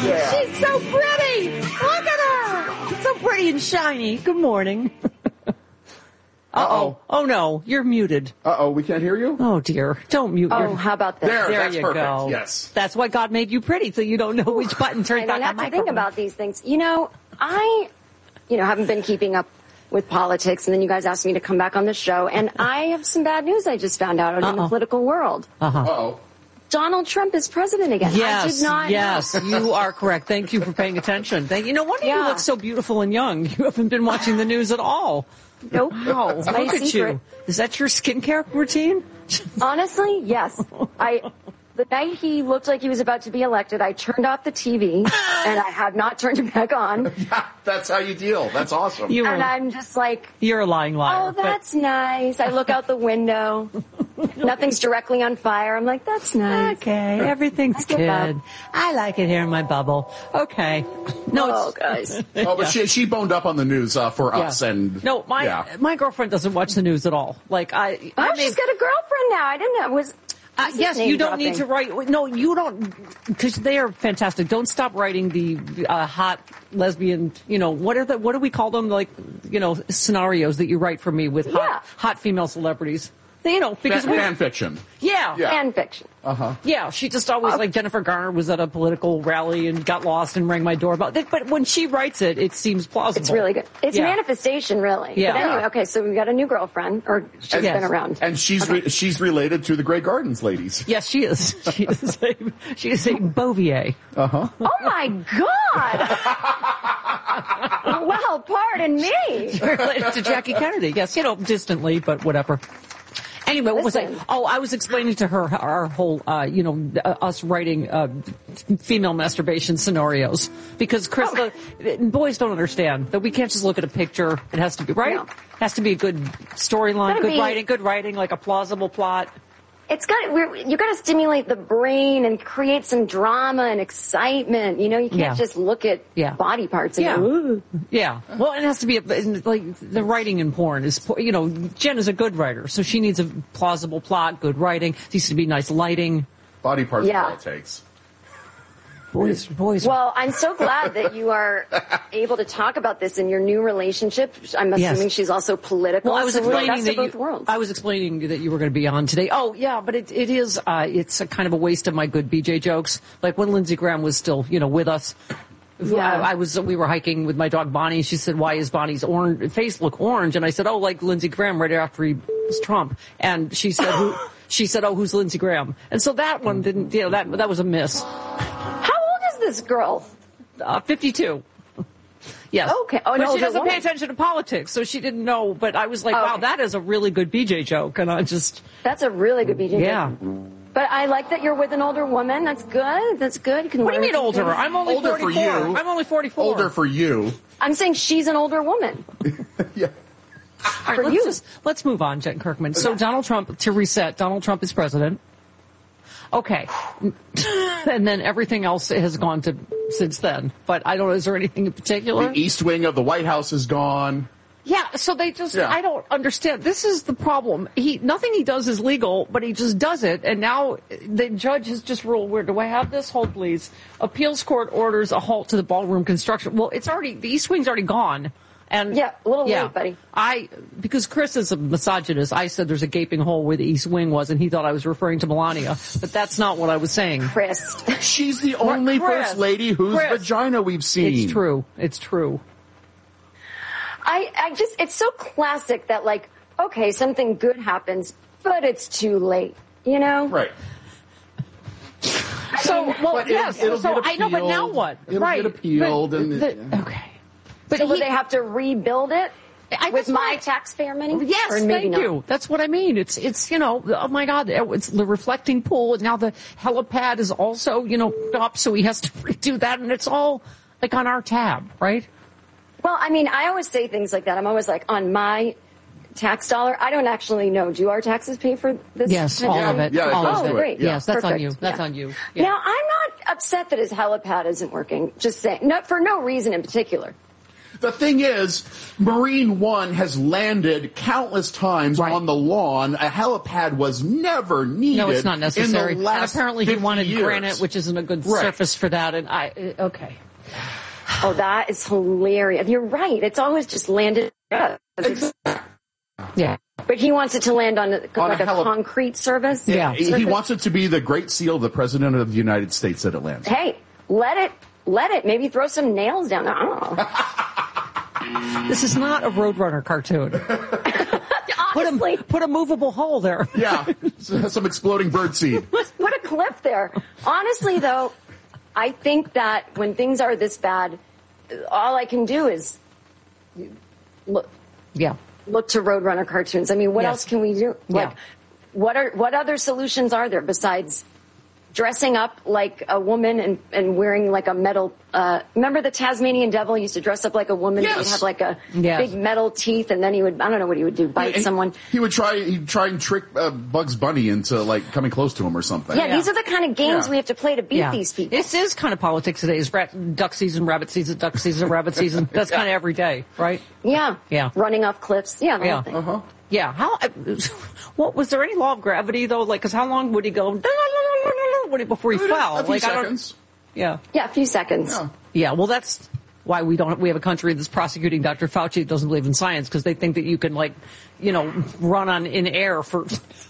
Yeah. She's so pretty. Look at her. So pretty and shiny. Good morning. Uh-oh. Oh, no. You're muted. Uh-oh. We can't hear you? Oh, dear. Don't mute your... Oh, how about this? There that's you perfect. go. Yes. That's why God made you pretty, so you don't know which button turns I back don't on have to microphone. think about these things. I haven't been keeping up with politics, and then you guys asked me to come back on the show, and I have some bad news I just found out in the political world. Uh-oh. Donald Trump is president again. Yes, I did not yes, know. you are correct. Thank you for paying attention. No wonder you Yeah. look so beautiful and young. You haven't been watching the news at all. Nope. Wow, It's my look at secret. you. Is that your skincare routine? Honestly, yes. The night he looked like he was about to be elected, I turned off the TV, and I have not turned it back on. Yeah, that's how you deal. That's awesome. And I'm just like, You're a lying liar. oh, that's nice. I look out the window. Nothing's directly on fire. I'm like, that's nice. Okay, everything's I give up. good. I like it here in my bubble. Okay. No, guys. Oh, but she boned up on the news for us, and no, my girlfriend doesn't watch the news at all. Like Oh, she's got a girlfriend now. I didn't know. What's yes, his you name don't need to dropping? write. No, you don't, because they are fantastic. Don't stop writing the hot lesbian. What do we call them? Scenarios that you write for me with hot female celebrities. Because fan fiction. Yeah. Fan fiction. Yeah, she just always, like Jennifer Garner was at a political rally and got lost and rang my doorbell. But when she writes it, it seems plausible. It's really good. It's manifestation, really. Yeah. But anyway, okay, so we've got a new girlfriend, or she's been around. And she's related to the Grey Gardens ladies. Yes, she is. She is a Bouvier. Uh-huh. Oh, my God! Well, pardon me. Related to Jackie Kennedy. Yes, distantly, but whatever. Anyway, what was I? Listen. Oh, I was explaining to her our whole, us writing female masturbation scenarios. Because, Chris, boys don't understand that we can't just look at a picture. It has to be, right? No. It has to be a good storyline, good writing, like a plausible plot. You got to stimulate the brain and create some drama and excitement. You can't just look at body parts and go, ooh. Yeah. Well, it has to be like the writing in porn is, Jen is a good writer, so she needs a plausible plot, good writing. It needs to be nice lighting. Body parts is all it takes. Boys. Well, I'm so glad that you are able to talk about this in your new relationship. I'm assuming she's also political. Well, I was explaining that both worlds. I was explaining that you were going to be on today. Oh, yeah, but it is it's a kind of a waste of my good BJ jokes. Like when Lindsey Graham was still, with us. Yeah. We were hiking with my dog Bonnie. She said, "Why is Bonnie's face look orange?" And I said, "Oh, like Lindsey Graham right after he was Trump." And she said, "Oh, who's Lindsey Graham?" And so that one didn't. That was a miss. How old is this girl? 52. Yes. Okay. Oh, but no, she doesn't pay attention to politics, so she didn't know. But I was like, wow, that is a really good BJ joke. And That's a really good BJ joke. But I like that you're with an older woman. That's good. That's good. What do you mean older? I'm only older 44. for you. I'm only 44. Older for you. I'm saying she's an older woman. Yeah. All right, let's move on, Jen Kirkman. So Donald Trump, to reset, Donald Trump is president. Okay. And then everything else has gone to since then. But I don't know, is there anything in particular? The East Wing of the White House is gone. Yeah, so they I don't understand. This is the problem. Nothing he does is legal, but he just does it. And now the judge has just ruled, where do I have this? Hold, please. Appeals court orders a halt to the ballroom construction. Well, the East Wing's already gone. And a little late, buddy. Because Chris is a misogynist, I said there's a gaping hole where the East Wing was, and he thought I was referring to Melania. But that's not what I was saying. Chris. She's the only first lady whose vagina we've seen. It's true. It's true. It's so classic that, like, okay, something good happens, but it's too late, Right. So, I know, but now what? It'll get appealed. Okay. But will they have to rebuild it with my taxpayer money? Yes, thank you. That's what I mean. It's oh my God, it's the reflecting pool, and now the helipad is also, up, so he has to redo that, and it's all, like, on our tab, right? Well, I mean, I always say things like that. I'm always like, on my tax dollar, I don't actually know. Do our taxes pay for this? Yes, all of it. Yeah, all of it. Great. Yes, that's Perfect. on you. That's on you. Yeah. Now, I'm not upset that his helipad isn't working. Just saying, for no reason in particular. The thing is, Marine One has landed countless times on the lawn. A helipad was never needed. No, it's not necessary. In the last apparently, he wanted years. Granite, which isn't a good surface for that. And okay. Oh, that is hilarious. You're right. It's always just landed. Yeah. But he wants it to land on a concrete surface? Yeah. He wants it to be the Great Seal of the President of the United States that it lands. Hey, let it. Maybe throw some nails down there. I don't know. This is not a Roadrunner cartoon. Honestly. Put a movable hole there. Yeah. Some exploding birdseed. Put a clip there. Honestly, though, I think that when things are this bad, all I can do is look. Yeah. Look to Roadrunner cartoons. I mean, what else can we do? Like, what other solutions are there besides dressing up like a woman and wearing like a metal, remember the Tasmanian devil used to dress up like a woman? Yes. He'd have like a big metal teeth, and then he would, I don't know what he would do, bite someone. He'd try and trick Bugs Bunny into like coming close to him or something. Yeah, these are the kind of games we have to play to beat these people. This is kind of politics today. Is duck season, rabbit season, duck season, rabbit season. That's kind of every day, right? Yeah. Yeah. Running off cliffs. Yeah. The whole thing. Uh-huh. Yeah. What was there any law of gravity though? Like, cause how long would he go before he fell? A few seconds. Yeah, a few seconds. Yeah. Well, that's why we have a country that's prosecuting Dr. Fauci that doesn't believe in science, because they think that you can run in air for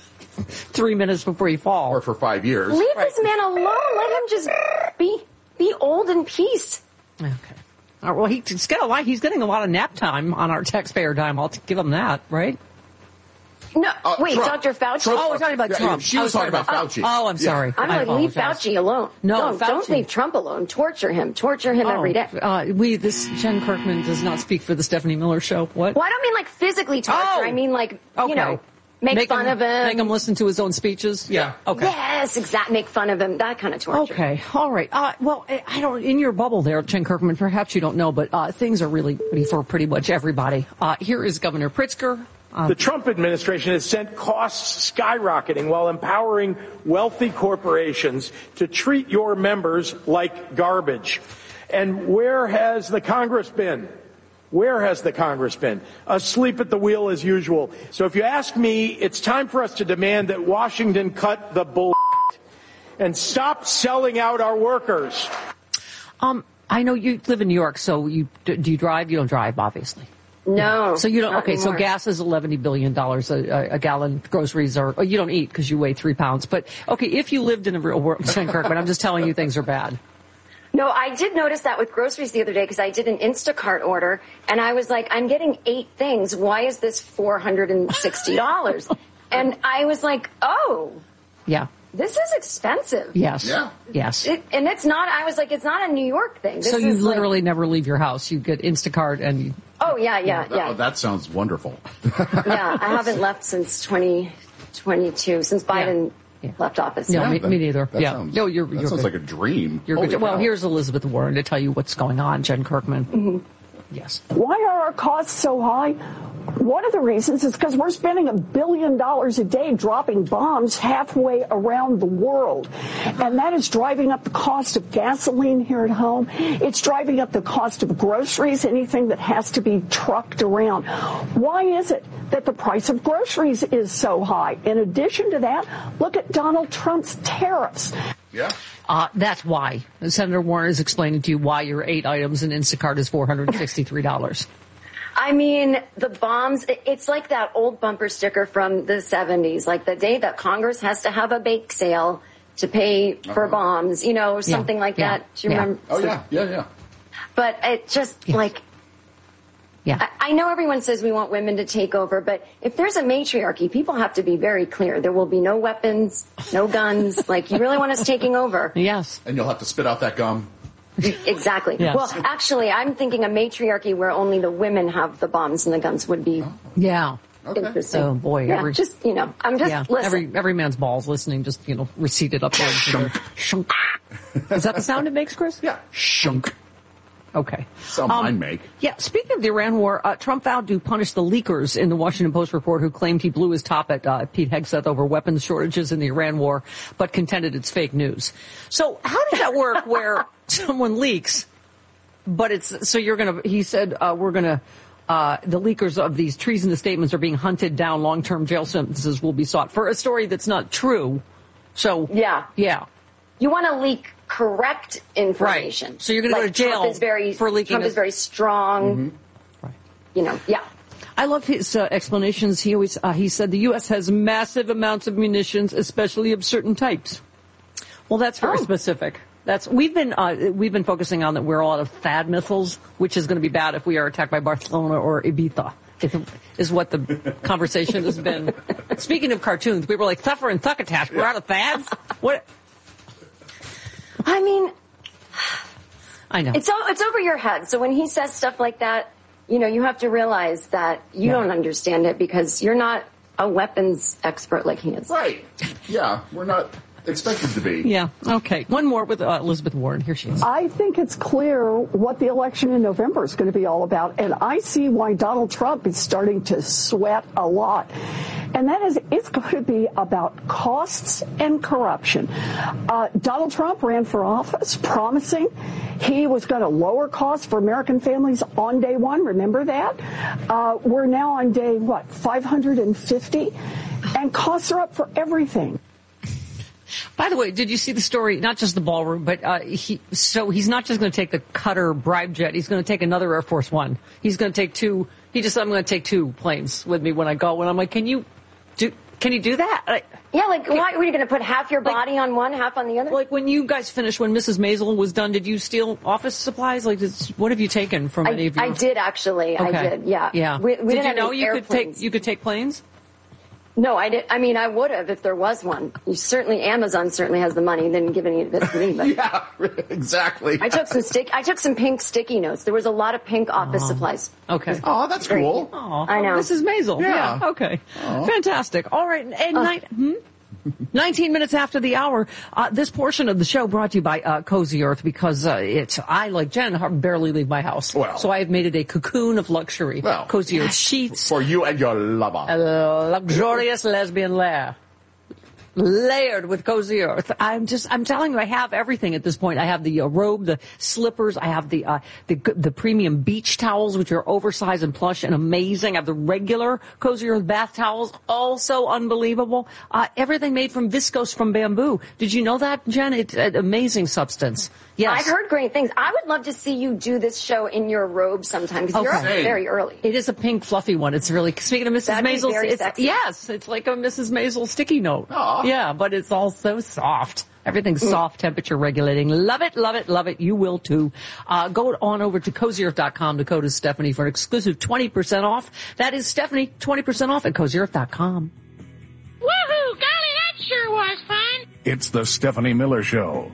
3 minutes before you fall, or for 5 years. Leave this man alone. Let him just be old in peace. Okay. All right, well, he's getting a lot of nap time on our taxpayer dime. I'll give him that, right? No, wait, Trump. Dr. Fauci? We're talking about Trump. She was talking about Fauci. Oh, I'm sorry. I'm like, leave Fauci alone. No, don't leave Trump alone. Torture him every day. Jen Kirkman does not speak for the Stephanie Miller Show. What? Well, I don't mean like physically torture. I mean like, make fun of him. Make him listen to his own speeches? Yeah. Okay. Yes, exactly. Make fun of him. That kind of torture. Okay. All right. Well, I don't, in your bubble there, Jen Kirkman, perhaps you don't know, but things are really for pretty much everybody. Here is Governor Pritzker. The Trump administration has sent costs skyrocketing while empowering wealthy corporations to treat your members like garbage. And where has the Congress been? Where has the Congress been? Asleep at the wheel as usual. So if you ask me, it's time for us to demand that Washington cut the bull and stop selling out our workers. I know you live in New York, so do you drive? You don't drive, obviously. No. So you don't. Okay. Anymore. So gas is $11 billion a gallon. Groceries are. You don't eat because you weigh 3 pounds. But okay, if you lived in the real world, Jen Kirkman, I'm just telling you things are bad. No, I did notice that with groceries the other day because I did an Instacart order and I was like, I'm getting 8 things. Why is this $460? And I was like, oh. Yeah. This is expensive. Yes. Yeah. Yes. And it's not, I was like, it's not a New York thing. So you literally never leave your house. You get Instacart and you. Oh, yeah. Oh, that sounds wonderful. Yeah, I haven't left since 2022, since Biden left office. No, me neither. That sounds good. like a dream. You're good. Well, here's Elizabeth Warren to tell you what's going on, Jen Kirkman. Mm-hmm. Yes. Why are our costs so high? One of the reasons is because we're spending $1 billion a day dropping bombs halfway around the world. And that is driving up the cost of gasoline here at home. It's driving up the cost of groceries, anything that has to be trucked around. Why is it that the price of groceries is so high? In addition to that, look at Donald Trump's tariffs. Yeah. That's why. Senator Warren is explaining to you why your 8 items in Instacart is $463. I mean, the bombs, it's like that old bumper sticker from the 70s, like the day that Congress has to have a bake sale to pay for bombs, something like that. Do you remember? Oh, yeah. But it just Yeah. I know everyone says we want women to take over, but if there's a matriarchy, people have to be very clear. There will be no weapons, no guns. Like, you really want us taking over? Yes. And you'll have to spit out that gum. Exactly. Yes. Well, actually, I'm thinking a matriarchy where only the women have the bombs and the guns would be interesting. Oh, boy. Yeah, I'm just listening. Every man's balls listening, just, receded up. Shunk. Shunk. Is that the sound it makes, Chris? Yeah. Shunk. Okay. Some mine make. Yeah, speaking of the Iran war, Trump vowed to punish the leakers in the Washington Post report who claimed he blew his top at Pete Hegseth over weapons shortages in the Iran war, but contended it's fake news. So how does that work where someone leaks But he said, we're going to, the leakers of these treasonous statements are being hunted down. Long-term jail sentences will be sought for a story that's not true. So, yeah. You want to leak correct information. Right. So you're going to go to jail for leaking. Trump is very strong. Mm-hmm. Right. I love his explanations. He said the U.S. has massive amounts of munitions, especially of certain types. Well, that's very specific. We've been focusing on that we're all out of THAAD missiles, which is going to be bad if we are attacked by Barcelona or Ibiza, is what the conversation has been. Speaking of cartoons, we were like, Thuffer and Thuckatash, we're out of THAADs? What? I mean, I know. It's over your head. So when he says stuff like that, you have to realize that you don't understand it because you're not a weapons expert like he is. Right. Yeah, we're not expected to be. Yeah. Okay. One more with Elizabeth Warren. Here she is. I think it's clear what the election in November is going to be all about, and I see why Donald Trump is starting to sweat a lot. And that is, it's going to be about costs and corruption. Donald Trump ran for office promising he was going to lower costs for American families on day one. Remember that? We're now on day, 550? And costs are up for everything. By the way, did you see the story? Not just the ballroom, but he's not just going to take the Qatar bribe jet. He's going to take another Air Force One. He's going to take two. I'm going to take 2 planes with me when I go. And I'm like, can you do that? Why were you going to put half your body on one, half on the other? Like when you guys finished, when Mrs. Maisel was done, did you steal office supplies? What have you taken from any of you? I did actually. Okay. I did. Yeah. Yeah. We did didn't you know have you could take planes? No, I did. I mean, I would have if there was one. Amazon certainly has the money. They didn't give any of it to me. But yeah, exactly. I took some pink sticky notes. There was a lot of pink office supplies. Okay. Oh, that's cool. Oh, I know. Mrs. Maisel. Yeah. Okay. Aww. Fantastic. All right. And 19 minutes after the hour, this portion of the show brought to you by Cozy Earth because I, like Jen, barely leave my house. Well, so I have made it a cocoon of luxury. Well, Cozy Earth sheets. For you and your lover. A luxurious lesbian lair. Layered with Cozy Earth. I'm telling you, I have everything at this point. I have the robe, the slippers. I have the premium beach towels, which are oversized and plush and amazing. I have the regular Cozy Earth bath towels, also unbelievable. Everything made from viscose from bamboo. Did you know that, Jen? It's an amazing substance. Yes. I've heard great things. I would love to see you do this show in your robe sometime because you're up very early. It is a pink fluffy one. It's really, speaking of Mrs. Maisel, yes, it's like a Mrs. Maisel sticky note. Aww. Yeah, but it's all so soft. Everything's soft, temperature regulating. Love it, love it, love it. You will too. Go on over to CozyEarth.com. The code is Stephanie for an exclusive 20% off. That is Stephanie, 20% off at CozyEarth.com. Woohoo! Golly, that sure was fun. It's the Stephanie Miller Show.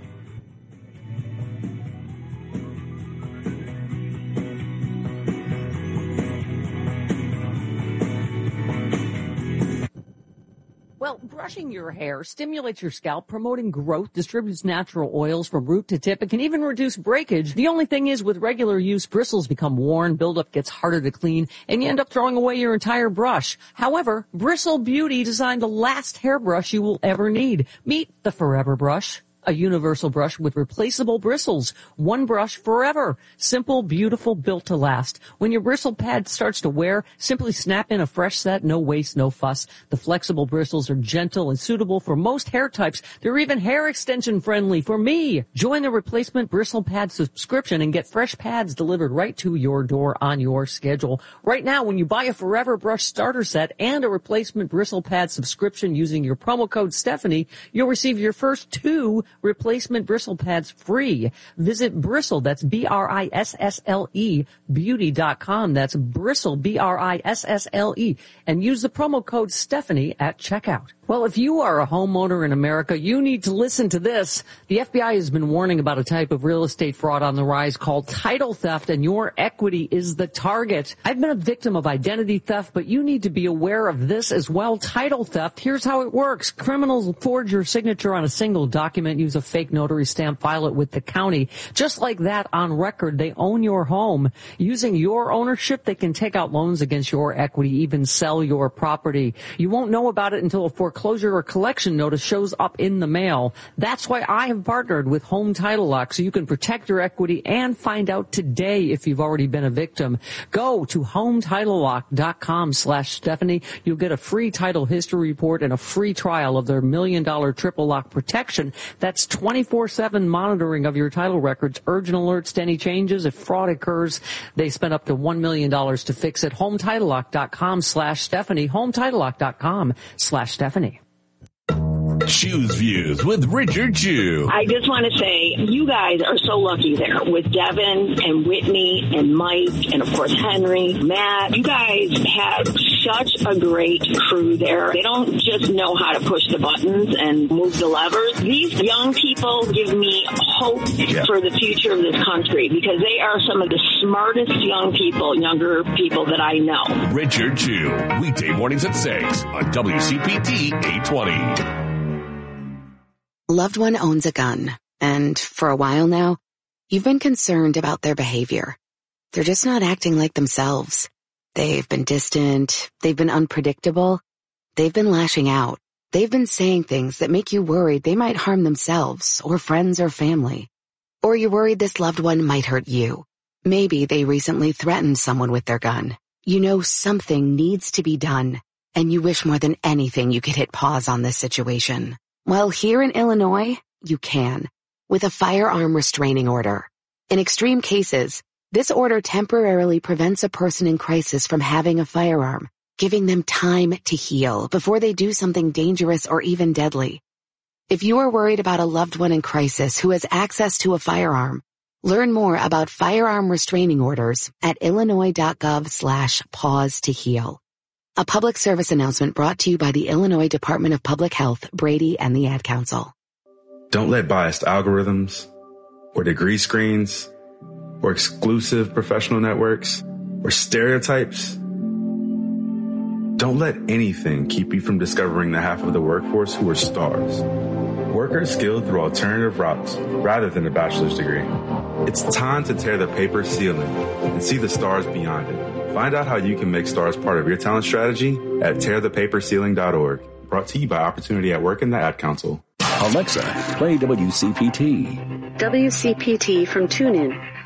Well, brushing your hair stimulates your scalp, promoting growth, distributes natural oils from root to tip. It can even reduce breakage. The only thing is, with regular use, bristles become worn, buildup gets harder to clean, and you end up throwing away your entire brush. However, Bristle Beauty designed the last hairbrush you will ever need. Meet the Forever Brush. A universal brush with replaceable bristles. One brush forever. Simple, beautiful, built to last. When your bristle pad starts to wear, simply snap in a fresh set, no waste, no fuss. The flexible bristles are gentle and suitable for most hair types. They're even hair extension friendly for me. Join the replacement bristle pad subscription and get fresh pads delivered right to your door on your schedule. Right now, when you buy a Forever Brush starter set and a replacement bristle pad subscription using your promo code Stephanie, you'll receive your first 2 replacement bristle pads free. Visit Bristle, that's BRISSLE, beauty.com. That's Bristle, BRISSLE, and use the promo code Stephanie at checkout. Well, if you are a homeowner in America, you need to listen to this. The FBI has been warning about a type of real estate fraud on the rise called title theft, and your equity is the target. I've been a victim of identity theft, but you need to be aware of this as well. Title theft, here's how it works. Criminals forge your signature on a single document, use a fake notary stamp, file it with the county. Just like that, on record, they own your home. Using your ownership, they can take out loans against your equity, even sell your property. You won't know about it until a foreclosure foreclosure or collection notice shows up in the mail. That's why I have partnered with Home Title Lock, so you can protect your equity and find out today if you've already been a victim. Go to HomeTitleLock.com/Stephanie. You'll get a free title history report and a free trial of their $1 million triple lock protection. That's 24/7 monitoring of your title records, urgent alerts to any changes. If fraud occurs, they spend up to $1 million to fix it. HomeTitleLock.com/Stephanie. HomeTitleLock.com/Stephanie. Shoes Views with Richard Chew. I just want to say, you guys are so lucky there with Devin and Whitney and Mike and, of course, Henry, Matt. You guys have such a great crew there. They don't just know how to push the buttons and move the levers. These young people give me hope for the future of this country because they are some of the smartest younger people that I know. Richard Chew, weekday mornings at 6 on WCPT 820. Loved one owns a gun, and for a while now, you've been concerned about their behavior. They're just not acting like themselves. They've been distant, they've been unpredictable, they've been lashing out. They've been saying things that make you worried they might harm themselves or friends or family. Or you're worried this loved one might hurt you. Maybe they recently threatened someone with their gun. You know something needs to be done, and you wish more than anything you could hit pause on this situation. Well, here in Illinois, you can, with a firearm restraining order. In extreme cases, this order temporarily prevents a person in crisis from having a firearm, giving them time to heal before they do something dangerous or even deadly. If you are worried about a loved one in crisis who has access to a firearm, learn more about firearm restraining orders at illinois.gov/pause to heal. A public service announcement brought to you by the Illinois Department of Public Health, Brady, and the Ad Council. Don't let biased algorithms or degree screens or exclusive professional networks or stereotypes. Don't let anything keep you from discovering the half of the workforce who are stars. Workers skilled through alternative routes rather than a bachelor's degree. It's time to tear the paper ceiling and see the stars beyond it. Find out how you can make stars part of your talent strategy at tearthepaperceiling.org. Brought to you by Opportunity at Work and the Ad Council. Alexa, play WCPT. WCPT from TuneIn.